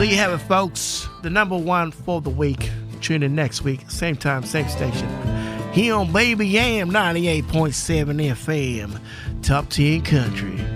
There you have it, folks. The number one for the week. Tune in next week, same time, same station. Here on Baby Yam 98.7 FM, Top 10 Country.